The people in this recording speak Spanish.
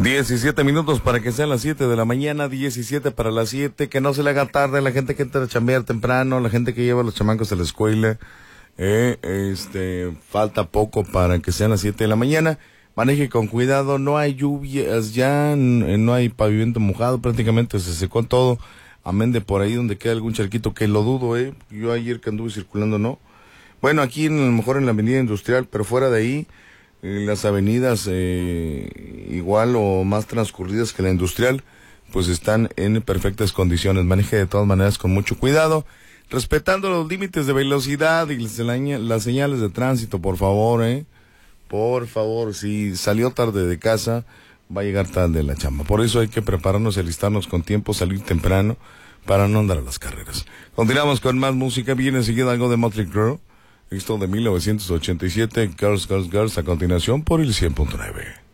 17 minutos para que sean las 7 de la mañana, 17 para las 7, que no se le haga tarde, la gente que entra a chambear temprano, la gente que lleva a los chamacos a la escuela, falta poco para que sean las 7 de la mañana, maneje con cuidado, no hay lluvias ya, no hay pavimento mojado, prácticamente se secó todo, amén de por ahí donde queda algún charquito, que lo dudo, yo ayer que anduve circulando no, bueno, aquí a lo mejor en la avenida industrial, pero fuera de ahí, las avenidas igual o más transcurridas que la industrial, pues están en perfectas condiciones. Maneje de todas maneras con mucho cuidado, respetando los límites de velocidad y las señales de tránsito, por favor, por favor, si salió tarde de casa, va a llegar tarde de la chamba. Por eso hay que prepararnos, alistarnos con tiempo, salir temprano, para no andar a las carreras. Continuamos con más música, viene enseguida algo de Motley Crue. Esto de 1987, Girls, Girls, Girls, a continuación por el 100.9.